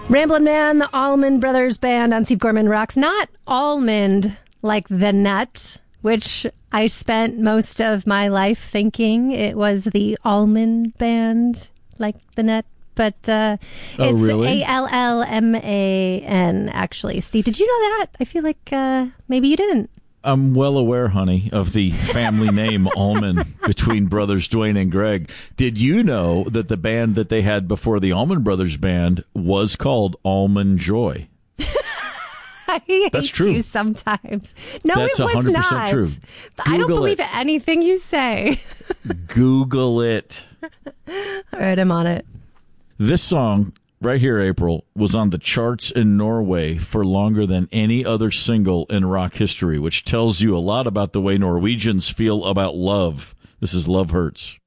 Ramblin' Man, the Allman Brothers Band on Steve Gorman Rocks. Not almond like the nut, which I spent most of my life thinking it was the Allman Band like the nut. But it's really? ALLMAN, actually. Steve, did you know that? I feel like maybe you didn't. I'm well aware, honey, of the family name Allman between brothers Dwayne and Greg. Did you know that the band that they had before the Allman Brothers Band was called Almond Joy? I hate That's true. you sometimes. No, That's it was 100% not. true. I don't Google believe it. anything you say. Google it. All right, I'm on it. This song right here, April, was on the charts in Norway for longer than any other single in rock history, which tells you a lot about the way Norwegians feel about love. This is Love Hurts.